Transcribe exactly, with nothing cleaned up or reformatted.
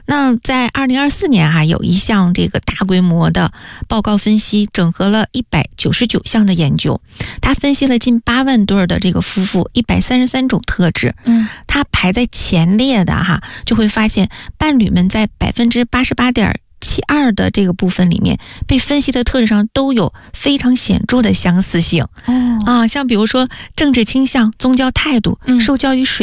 那在二零二四年哈、啊，有一项这个大规模的报告分析，整合了一百九十九项的研究，它分析了近八万对的这个夫妇一百三十三种特质。 嗯， 它排在前列的哈，就会发现伴侣们在百分之八十八点七二的这个部分里面，被分析的特质上都有非常显著的相似性。 哦啊，像比如说政治倾向、宗教态度、受教育水